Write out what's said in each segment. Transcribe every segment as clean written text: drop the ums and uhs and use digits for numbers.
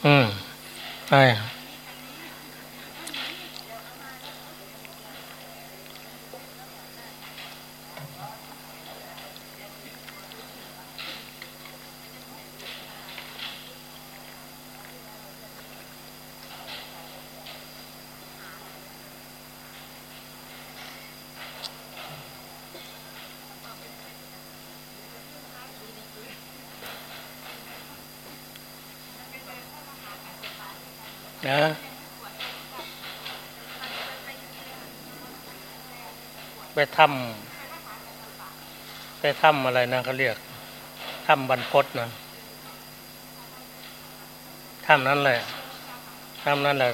ใช่นะไปถ้ำอะไรนะเขาเรียกถ้ำบรรพตนะถ้ำนั้นแหละถ้ำนั้นแหละ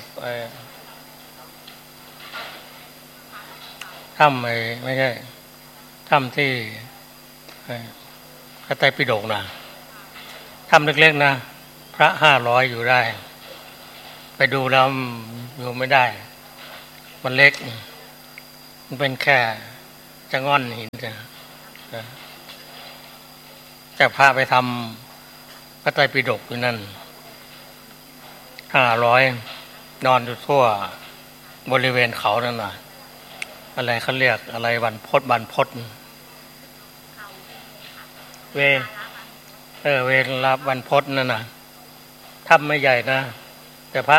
ถ้ำไม่ใช่ถ้ำที่พระไตรปิฎกนะถ้ำเล็กๆนะพระ500อยู่ได้ไปดูแล้วอยู่ไม่ได้มันเล็กมันเป็นแค่จะง่อนหินแต่พระไปทำพระไตรปิฎกอยู่นั่น500นอนอยู่ทั่วบริเวณเขานั่นน่ะอะไรเขาเรียกอะไรบรรพตเวลาบรรพตนั่นน่ะถ้ำไม่ใหญ่นะแต่พระ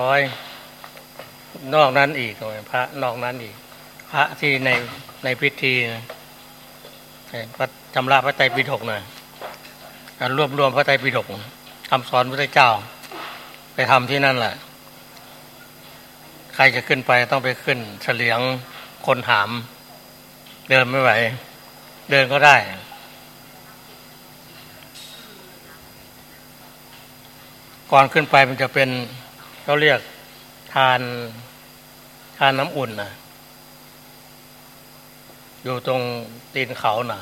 500นอกนั้นอีกพระนอกนั้นอีกพระที่ในพิธีพระชำระพระไตรปิฎกนะรวมพระไตรปิฎกคำสอนพระพุทธเจ้าไปทำที่นั่นแหละใครจะขึ้นไปต้องไปขึ้นเฉลียงคนหามเดินไม่ไหวเดินก็ได้ก่อนขึ้นไปมันจะเป็นเขาเรียกทานน้ำอุ่นนะอยู่ตรงตีนเขาน่ะ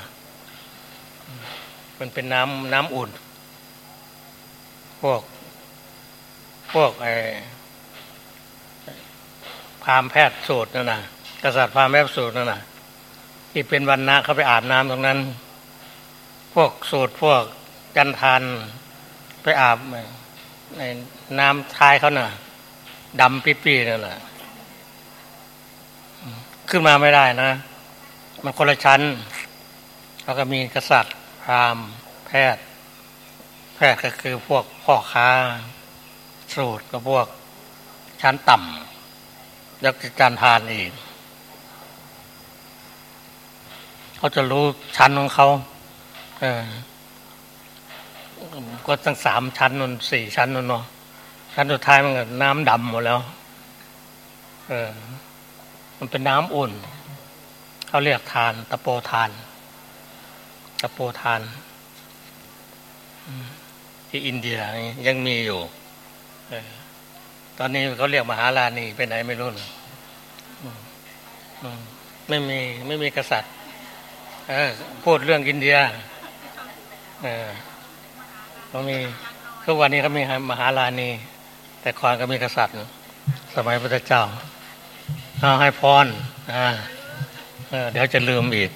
มันเป็นน้ำอุ่นพวกพราหมณ์แพทย์สูตรนั่นน่ะกษัตริย์พราหมณ์แพทย์สูตรนั่นน่ะที่เป็นวรรณะเขาไปอาบน้ำตรงนั้นพวกสูตรพวกจันทานไปอาบในน้ำท้ายเขาน่ะดำปี้ๆนั่นแหละขึ้นมาไม่ได้นะมันคนละชั้นแล้วก็มีกษัตริย์พราหมณ์แพทย์ก็คือพวกพ่อค้าสูตรกับพวกชั้นต่ำแล้วจันทานอีกเขาจะรู้ชั้นของเขาก็ตั้ง3 ชั้นนน4 ชั้นนนเนาะชั้นสุดท้ายมันก็น้ำดำหมดแล้วมันเป็นน้ำอุ่นเขาเรียกทานตะโปทานที่อินเดียยังมีอยู่ตอนนี้เขาเรียกมหาราณีไปไหนไม่รู้นะไม่มีกษัตริย์พูดเรื่องอินเดียเขามีทุกวันนี้เขามีมหาราณีแต่ก่อนก็มีกษัตริย์สมัยพระพุทธเจ้าเอาให้พรเดี๋ยวจะลืมอีก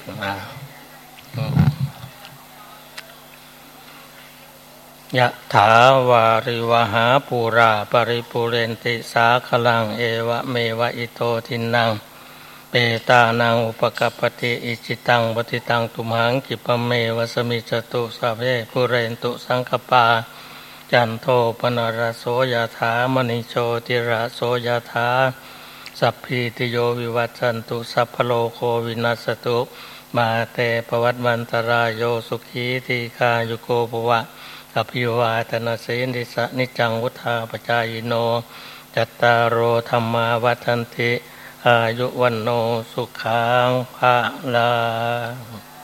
ยะถาวาริวหาปูราปริปุเรนติสาคลังเอวะเมวะอิโตทินังเปตานังอุปกัปปติอิจิตังปฏิตังตุมหังกิปเมวะสมิจตุสัพเพปุเรนตุสังคปาจันโทปนรโสยถามณิโชติระโสยถาสัพพิติโยวิวัชชันตุสัพพโลโควินัสตุมาเตภวัตวันตรายโยสุขีทีคายุโกภวะอภิวาทนาสีนิสนิจังวุธาปจายโนจัตตารโอธรรมาวัฏันติอายุวันโนสุขังภะลัง